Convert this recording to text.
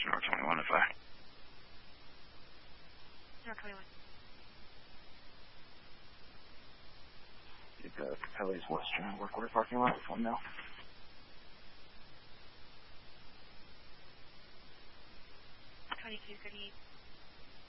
North 21 if I. North 21. Get the Capelli's Western Workwear parking lot with 1 now. 2238.